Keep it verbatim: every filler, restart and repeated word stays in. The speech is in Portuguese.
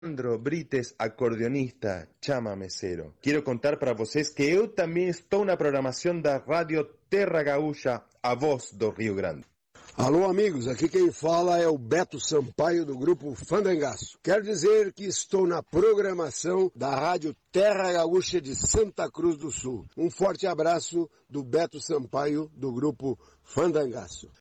Leandro Brites, acordeonista, chama mesero. Quero contar para vocês que eu também estou na programação da Rádio Terra Gaúcha, a voz do Rio Grande. Alô, amigos, aqui quem fala é o Beto Sampaio do grupo Fandangaço. Quero dizer que estou na programação da Rádio Terra Gaúcha de Santa Cruz do Sul. Um forte abraço do Beto Sampaio do grupo Fandangaço.